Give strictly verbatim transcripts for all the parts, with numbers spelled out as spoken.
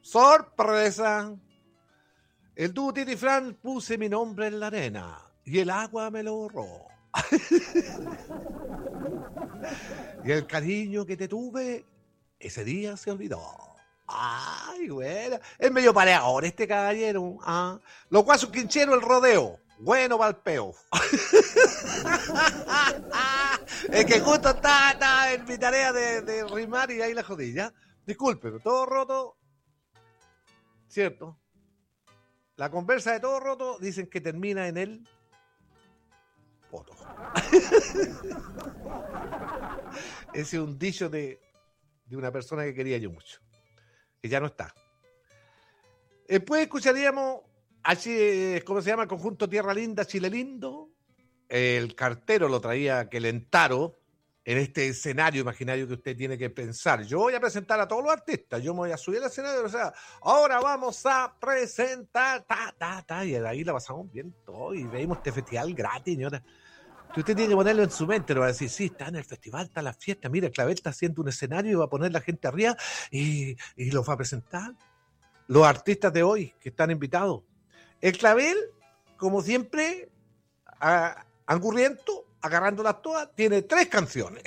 ¡Sorpresa! El dúo Titi Fran puse mi nombre en la arena y el agua me lo borró. Y el cariño que te tuve, ese día se olvidó. Ay, bueno. Es medio pareador este caballero. ¿Ah? Los guasos quincheros, el rodeo. Bueno para el peo. Es que justo estaba, estaba en mi tarea de, de rimar y ahí la jodí, ¿ya? Disculpe, pero todo roto. ¿Cierto? La conversa de todo roto dicen que termina en el poto. Ese es un dicho de, de una persona que quería yo mucho, que ya no está. Después escucharíamos, así, ¿cómo se llama? El conjunto Tierra Linda, Chile Lindo. El cartero lo traía Quelentaro en este escenario imaginario que usted tiene que pensar. Yo voy a presentar a todos los artistas, yo me voy a subir al escenario, o sea, ahora vamos a presentar, ta, ta, ta, y de ahí la pasamos bien todo, y veimos este festival gratis, señora. Usted tiene que ponerlo en su mente, lo va a decir, sí, está en el festival, está en la fiesta, mira, Clavel está haciendo un escenario y va a poner la gente arriba y, y los va a presentar. Los artistas de hoy que están invitados. El Clavel, como siempre, a, angurriento, agarrándolas todas, tiene tres canciones.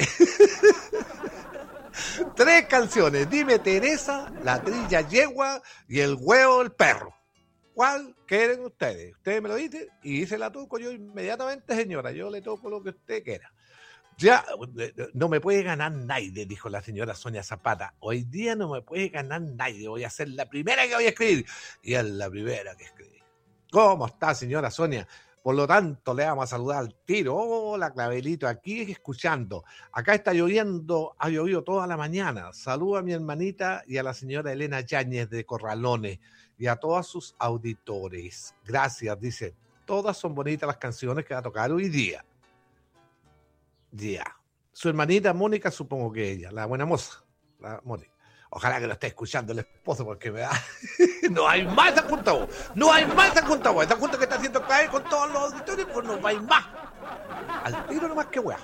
Tres canciones. Dime Teresa, La Trilla Yegua y El Huevo del Perro. ¿Cuál quieren ustedes? Ustedes me lo dicen y se la toco yo inmediatamente, señora. Yo le toco lo que usted quiera. Ya, no me puede ganar nadie, dijo la señora Sonia Zapata. Hoy día no me puede ganar nadie. Voy a ser la primera que voy a escribir. Y es la primera que escribí. ¿Cómo está, señora Sonia? Por lo tanto, le vamos a saludar al tiro. Hola, Clavelito, aquí escuchando. Acá está lloviendo, ha llovido toda la mañana. Saludo a mi hermanita y a la señora Elena Yáñez de Corralones y a todos sus auditores. Gracias, dice. Todas son bonitas las canciones que va a tocar hoy día. Ya. Yeah. Su hermanita Mónica, supongo que ella, la buena moza, la Mónica. Ojalá que lo esté escuchando el esposo, porque me da... No hay más esa junta, vos. No hay más esa junta, vos. Esa junta que está haciendo caer con todos los auditores, pues no va a ir más. Al tiro nomás que weá.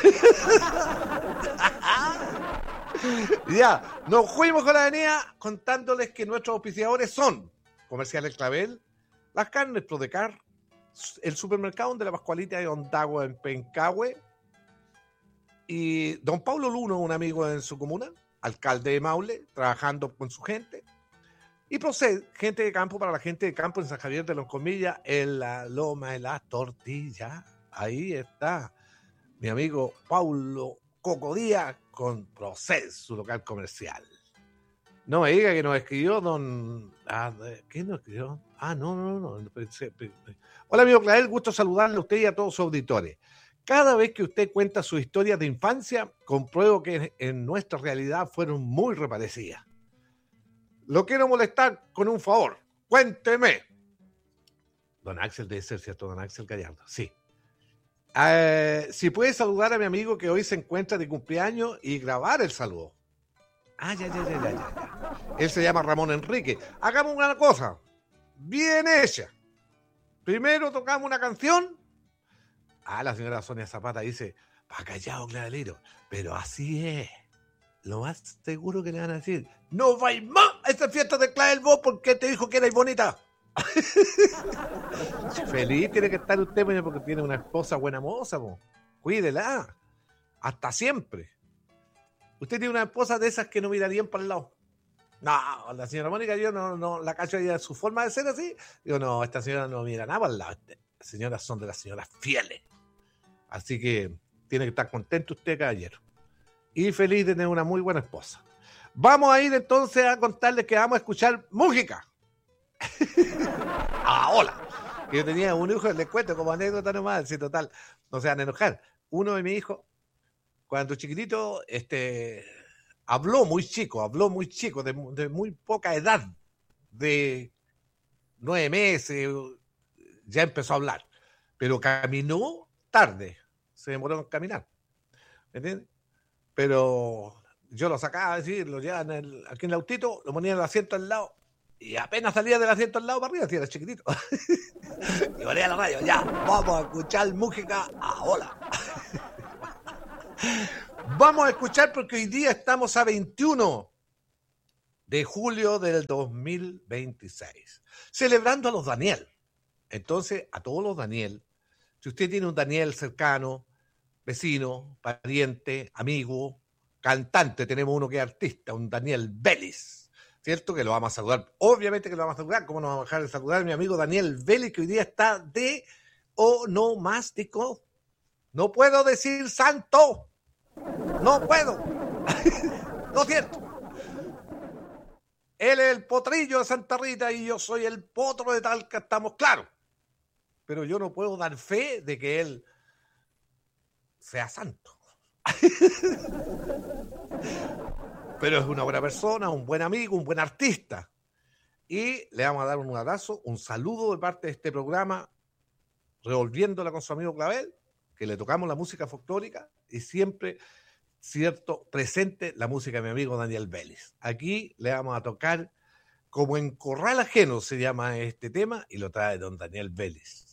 Ya, nos fuimos con la avenida contándoles que nuestros auspiciadores son Comerciales Clavel, Las Carnes Prodecar, el supermercado de la Pascualita de Ondagua en Pencahue, y don Pablo Luno, un amigo en su comuna, alcalde de Maule, trabajando con su gente. Y Proced, gente de campo para la gente de campo en San Javier de los Comillas, en la loma de la tortilla. Ahí está mi amigo Paulo Cocodía con Proced, su local comercial. No me diga que nos escribió don... Ah, ¿qué nos escribió? Ah, no, no, no. Hola, amigo Clavel, gusto saludarle a usted y a todos sus auditores. Cada vez que usted cuenta su historia de infancia, compruebo que en nuestra realidad fueron muy reparecidas. Lo quiero molestar con un favor. Cuénteme. Don Axel debe ser, ¿cierto? Don Axel Gallardo. Sí. Eh, si puede saludar a mi amigo que hoy se encuentra de cumpleaños y grabar el saludo. Ah, ya, ya, ya, ya, ya. Él se llama Ramón Enrique. Hagamos una cosa. Bien hecha. Primero tocamos una canción. Ah, la señora Sonia Zapata dice, pa' callado, Clavelito, pero así es. Lo más seguro que le van a decir, no vais más a esta fiesta de Clavel vos porque te dijo que erais bonita. Feliz tiene que estar usted porque tiene una esposa buena moza, po. Cuídela, hasta siempre. Usted tiene una esposa de esas que no mirarían para el lado. No, la señora Mónica, yo no, no la cacho ya su forma de ser así. Digo, no, esta señora no mira nada para el lado. Las señoras son de las señoras fieles. Así que tiene que estar contento usted, caballero. Y feliz de tener una muy buena esposa. Vamos a ir entonces a contarles que vamos a escuchar música. Ah, hola. Que yo tenía un hijo, les cuento como anécdota nomás, sí, total. No se van a enojar. Uno de mis hijos, cuando chiquitito, este, habló muy chico, habló muy chico, de, de muy poca edad, de nueve meses, ya empezó a hablar. Pero caminó tarde, se demoró en caminar, ¿me entiendes? Pero yo lo sacaba, decir, lo llevaba en el, aquí en el autito, lo ponía en el asiento al lado, y apenas salía del asiento al lado para arriba, así era chiquitito. Y ponía la radio, ya, vamos a escuchar música ahora. Vamos a escuchar porque hoy día estamos a veintiuno de julio del dos mil veintiséis, celebrando a los Daniel. Entonces, a todos los Daniel, si usted tiene un Daniel cercano, vecino, pariente, amigo, cantante, tenemos uno que es artista, un Daniel Vélez, ¿cierto? Que lo vamos a saludar, obviamente que lo vamos a saludar, ¿cómo no vamos a dejar de saludar a mi amigo Daniel Vélez, que hoy día está de onomástico? No puedo decir santo, no puedo, lo siento. Él es el potrillo de Santa Rita y yo soy el potro de Talca, estamos claros. Pero yo no puedo dar fe de que él sea santo. Pero es una buena persona, un buen amigo, un buen artista. Y le vamos a dar un abrazo, un saludo de parte de este programa, revolviéndola con su amigo Clavel, que le tocamos la música folclórica y siempre, cierto, presente la música de mi amigo Daniel Vélez. Aquí le vamos a tocar Como en Corral Ajeno, se llama este tema, y lo trae don Daniel Vélez.